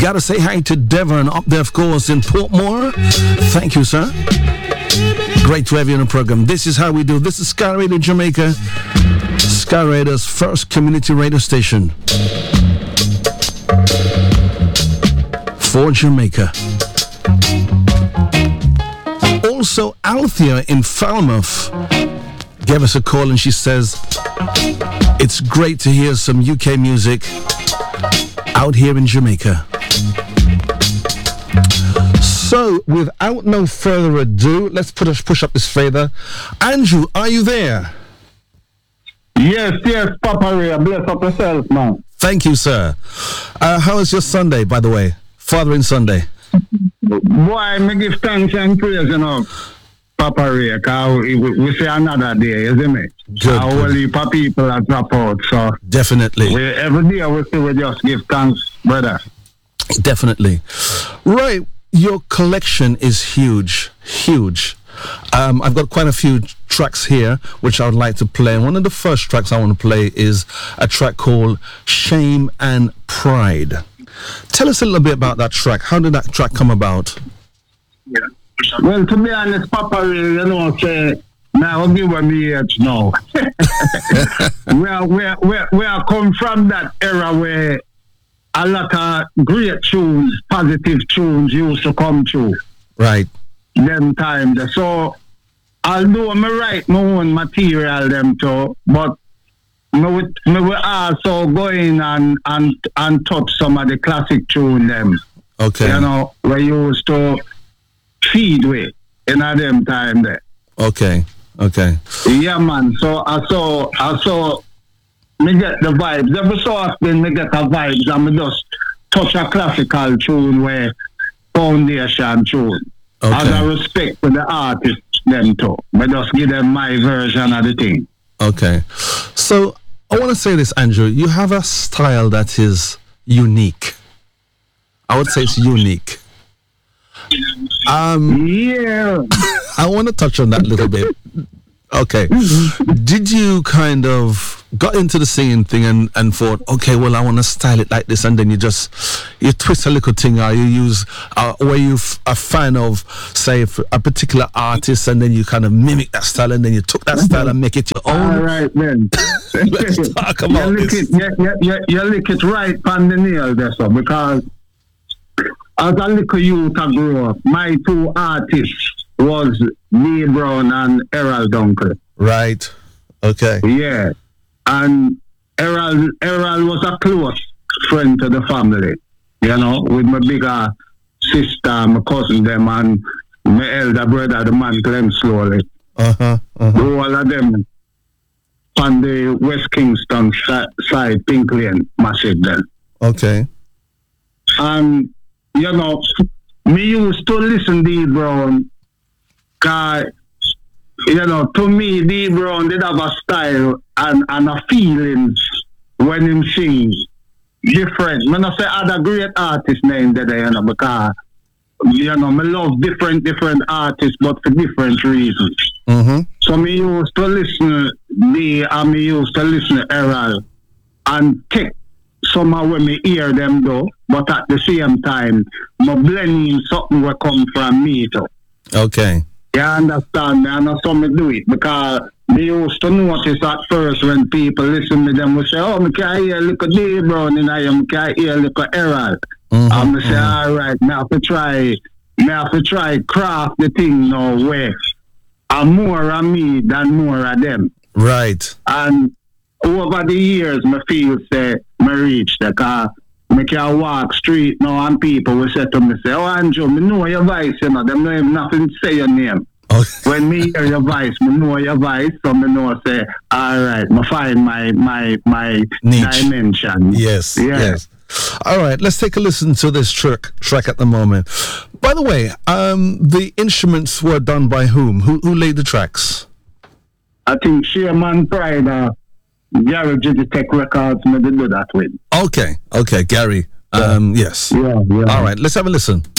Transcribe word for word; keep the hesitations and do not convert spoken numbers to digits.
Gotta say hi to Devon up there, of course, in Portmore. Thank you, sir. Great to have you on the program. This is how we do. This is Sky Radio Jamaica, Sky Radio's first community radio station for Jamaica. Also, Althea in Falmouth gave us a call and she says, it's great to hear some U K music out here in Jamaica. So, without no further ado, let's put us push up this further. Andrew, are you there? Yes, yes, Papa Ray. Bless up yourself, man. Thank you, sir. Uh, how was your Sunday, by the way? Fathering Sunday. Boy, me give thanks and praise, you know, Papa Ray, because we, we say another day, isn't it? Good. Our whole heap of people are drop out, so definitely. We, every day we still we just give thanks, brother. Definitely. Right, your collection is huge, huge. Um, I've got quite a few tracks here which I would like to play. And one of the first tracks I want to play is a track called Shame and Pride. Tell us a little bit about that track. How did that track come about? Yeah. Well, to be honest, Papa, you know, say, now I'll give me age now. we, are, we, are, we, are, we are come from that era where a lot of great tunes, positive tunes used to come through. Right. Them times. So, although I write my own material them too, but I will, I will also go in and, and, and touch some of the classic tune them. Okay. You know, we used to feed with in a them time there. Okay. Okay. Yeah, man. So I saw, I saw, me get the vibes. Every so often, me get the vibes and me just touch a classical tune where foundation tune. Okay. As a respect to the artists, them too. Me just give them my version of the thing. Okay. So I want to say this, Andrew. You have a style that is unique. I would say it's unique. Um, yeah. I want to touch on that a little bit. Okay. Did you kind of got into the singing thing and, and thought, okay, well, I want to style it like this, and then you just you twist a little thing, or you use, uh, or you f- a fan of, say, a particular artist, and then you kind of mimic that style, and then you took that style and make it your own. All right, then. Let's talk about you this. It, you, you, you, you lick it right on the nail there, so, because as a little youth I grew up, my two artists was Neil Brown and Errol Dunkley. Right. Okay. Yeah. And Errol, Errol was a close friend to the family, you know, with my bigger sister, my cousin them, and my elder brother, the man Clem Slowly. Uh-huh. uh-huh. All of them on the West Kingston side, Pink Lane, massive then. Okay. And, you know, me used to listen to Dee Brown, because, you know, to me, Dee Brown did have a style and, and a feelings when him sing different. I'm not say other great artists named there, you know, because, you know, I love different, different artists, but for different reasons. Mm-hmm. So me used to listen to Dee and me used to listen to Errol and take some of when me hear them though, but at the same time, my blending something will come from me too. Okay. You understand me? And that's how me do it, because me used to notice at first when people listen to them, we say, oh, me can hear a little Dee Brown and I am can hear a little Errol. Mm-hmm, and me say, mm-hmm. all right, me have to try, me have to try craft the thing now where I'm more of me than more of them. Right. And over the years, me feel say, me reach the car. Me can walk street now and people will say to me, say, oh, Andrew, me know your voice, you know, them don't have nothing to say your name. Okay. When me hear your voice, me know your voice, so me know, say, all right, me find my, my, my niche. Dimension. Yes, yeah. yes. All right, let's take a listen to this track, track at the moment. By the way, um, the instruments were done by whom? Who, who laid the tracks? I think Shaman Pride, uh, Gary Digitech Records, me did do that with. Okay, okay, Gary. Um, yes. Yeah, yeah. All right, let's have a listen.